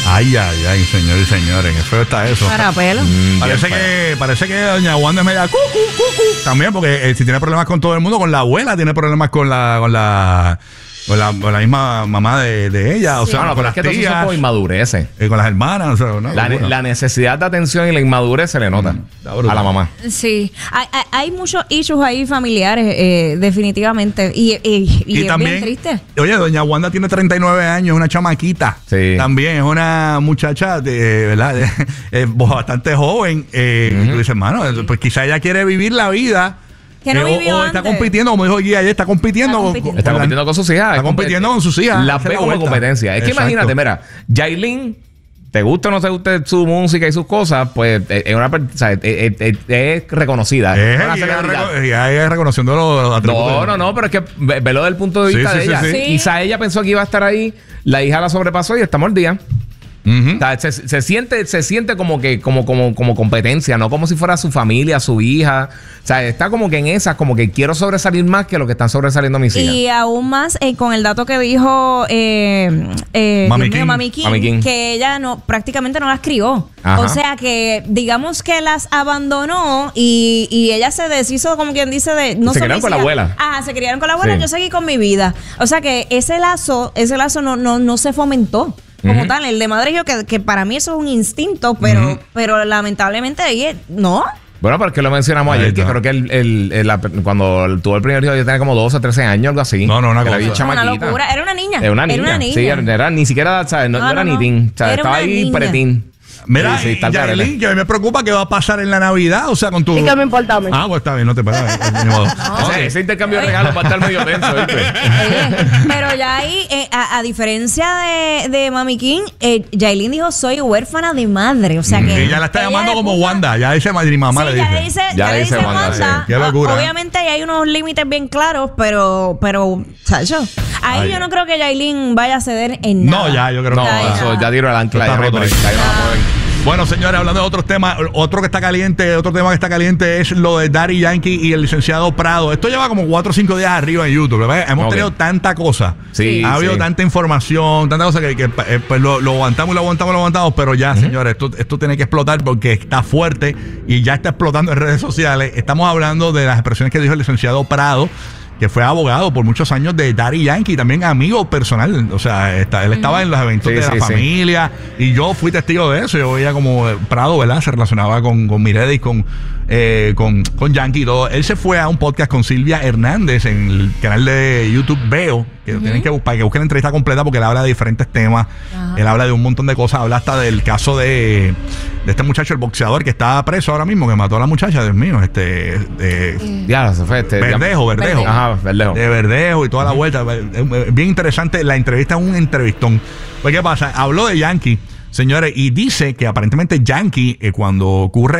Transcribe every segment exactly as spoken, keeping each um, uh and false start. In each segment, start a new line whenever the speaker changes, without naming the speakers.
Ay, ay, ay, señores y señores, qué feo está eso.
Para pelo.
Mm, parece que parece que doña Wanda es media cucu, cucu. También porque eh, si tiene problemas con todo el mundo, con la abuela, tiene problemas con la con la con la, con la misma mamá de, de ella, o
Sí.
sea,
Bueno,
con
pero
las
es que
tías,
eso son como inmadureces.
eh, con las hermanas, o sea, ¿no?
La, ne-
Bueno.
la necesidad de atención y la inmadurez se le nota
Está brutal.
a la mamá.
Sí, hay, hay, hay muchos issues ahí familiares, eh, definitivamente. Y, y, y,
Y
es
también,
bien triste.
oye, doña Wanda tiene treinta y nueve años, es una chamaquita.
Sí.
También es una muchacha, de, ¿verdad? De- es bastante joven. Eh,
Ujú.
y tú dices, mano, pues quizá ella quiere vivir la vida.
Que no
eh, o-
vivió
o está
antes.
compitiendo, como dijo Guía ayer, está compitiendo.
Está
con-
compitiendo.
Está
con la-
compitiendo con sus hijas.
Está
Es compe-
compitiendo con sus hijas.
La
Esa
ve
es la
como
vuelta.
competencia. Es que
Exacto.
imagínate, mira, Yailin, te gusta o no te guste su música y sus cosas, pues eh, es una per- o sea, eh, eh, eh, es reconocida.
Es,
Es una
ella
celebridad.
reco- ella es reconociendo los, los atributos.
No, no, no, pero es que ve- velo desde el punto de
Sí,
vista
sí,
de
sí,
ella.
sí.
Sí.
Quizá ella pensó que iba a estar ahí, la hija la sobrepasó y está mordida.
Ujú.
O sea, se, se siente, se siente como que, como, como, como competencia, no como si fuera su familia, su hija. O sea, está como que en esas, como que quiero sobresalir más que lo que están sobresaliendo mis hijas.
Y aún más eh, con el dato que dijo eh, eh,
Mami
Dios mío,
King.
Mami King,
Mami King.
que ella no prácticamente no las crió.
Ajá.
O sea que digamos que las abandonó y, y ella se deshizo, como quien dice, de no
Se
son
criaron
mis
con la
hijas.
abuela.
Ajá, se criaron con la abuela,
Sí.
yo seguí con mi vida. O sea que ese lazo, ese lazo no, no, no se fomentó. Como
Ujú.
tal, el de madre yo que, que para mí eso es un instinto, pero,
Ujú.
pero lamentablemente ella no.
Bueno, pero es que lo mencionamos
Ahí
ayer, que
está.
creo que el, el- el- la- cuando tuvo el primer hijo, yo tenía como doce, trece años, algo así.
No, no, una
Que la
cosa.
vi
Una
chamaquita.
locura. Era una niña.
Era una niña.
Era una niña.
Sí, era, era- ni siquiera, ¿sabes? No,
No,
no era
no,
ni
no.
teen. O sea,
Era
estaba
una
ahí
niña.
preteen.
Mira,
Sí, sí,
y
tal cual,
Yailin, que a mí me preocupa qué va a pasar en la Navidad, o sea, con tu...
¿Y qué me importa a mí?
Ah, pues está bien, no te paras. Ni modo.
No.
Ese, ese intercambio de regalos va a estar medio tenso, ¿viste?
Oye, pero ya ahí, eh, a, a diferencia de, de Mami King, eh, Yailin dijo, soy huérfana de madre. O sea que...
Ella la está llamando
le
como
puso-
Wanda, ya dice madre y mamá
Sí,
le
ya
dice.
le dice,
Ya
ya
le
le
dice
dice
Wanda,
Wanda.
sí. Qué locura.
O- Obviamente ahí hay unos límites bien claros, pero, pero, Chacho, ahí
Ay.
yo no creo que Yailin vaya a ceder en nada.
No, ya, yo creo
No,
que
Ya,
eso
ya.
ya tiró el ancla.
Está
ya no hay
roto
break,
ahí.
ahí no la mueven.
Bueno, señores, hablando de otros temas, otro que está caliente, otro tema que está caliente es lo de Daddy Yankee y el licenciado Prado. Esto lleva como cuatro o cinco días arriba en YouTube, ¿verdad? Hemos
Ok.
tenido tanta cosa.
Sí,
ha habido
sí.
tanta información, tanta cosa que, que, eh, pues lo, lo aguantamos y lo aguantamos y lo aguantamos, pero ya, señores, esto, esto tiene que explotar porque está fuerte y ya está explotando en redes sociales. Estamos hablando de las expresiones que dijo el licenciado Prado, que fue abogado por muchos años de Daddy Yankee, también amigo personal. O sea, está- él estaba en los eventos
Sí,
de la
sí, sí.
familia y yo fui testigo de eso. Yo veía como eh, Prado, ¿verdad? Se relacionaba con, con Mireles, con, eh, con, con Yankee y todo. Él se fue a un podcast con Silvia Hernández en el canal de YouTube Veo, que lo tienen que buscar, para que busquen la entrevista completa porque él habla de diferentes temas.
Ajá.
Él habla de un montón de cosas. Habla hasta del caso de, de este muchacho, el boxeador, que está preso ahora mismo, que mató a la muchacha, Dios mío, este... de-
Ya, se fue este.
Verdejo, Verdejo.
Ajá, Verdejo.
De Verdejo y toda la vuelta. Es bien interesante. La entrevista es un entrevistón. Pues, ¿qué pasa? Habló de Yankee, señores, y dice que aparentemente Yankee, eh, cuando ocurre,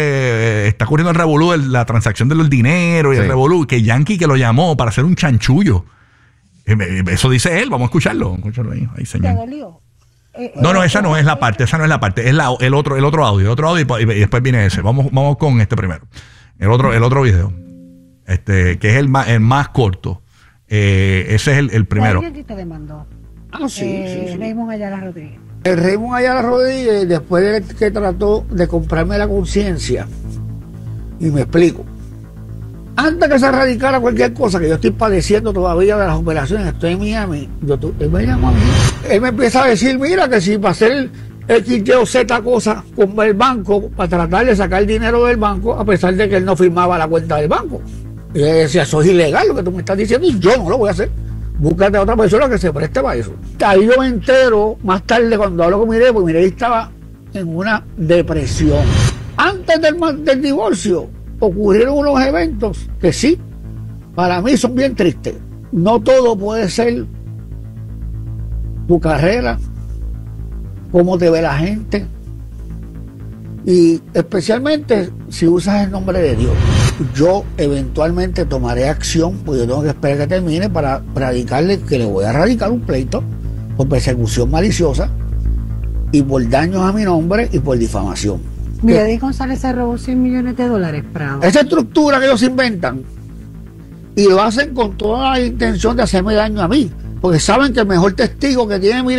eh, está ocurriendo el revolú, el- la transacción del dinero y el
Sí.
revolú, que Yankee que lo llamó para hacer un chanchullo. Eh, eh, Eso dice él. Vamos a escucharlo. Vamos a escucharlo ahí, ahí,
¿Te
señor.
dolió? Eh,
No, no, esa no es la parte, esa no es la parte, es la, el otro, el otro audio, el otro audio y, po- y después viene ese. Vamos, vamos con este primero. El otro, el otro video. Este, que es el más, el más corto. Eh, ese es el, el primero.
¿Alguien te demandó?
Ah, sí,
eh,
sí, sí.
Raymond Ayala Rodríguez.
El Raymond Ayala Rodríguez, después de que trató de comprarme la conciencia, y me explico, antes que se erradicara cualquier cosa que yo estoy padeciendo todavía de las operaciones, estoy en Miami, yo tu- él me llama a mí, él me empieza a decir, mira que si para hacer X, Y o Z cosa con el banco, para tratar de sacar dinero del banco, a pesar de que él no firmaba la cuenta del banco. Y yo decía, eso es ilegal lo que tú me estás diciendo y yo no lo voy a hacer. Búscate a otra persona que se preste para eso. Ahí yo me entero más tarde cuando hablo con Mireille, porque Mireille estaba en una depresión. Antes del, ma- del divorcio ocurrieron unos eventos que sí, para mí son bien tristes. No todo puede ser tu carrera, cómo te ve la gente y especialmente si usas el nombre de Dios. Yo eventualmente tomaré acción, pues yo tengo que esperar que termine para radicarle, que le voy a radicar un pleito por persecución maliciosa y por daños a mi nombre y por difamación.
Mireille González se robó cien millones de dólares, Prado.
Esa estructura que ellos inventan y lo hacen con toda la intención de hacerme daño a mí, porque saben que el mejor testigo que tiene mi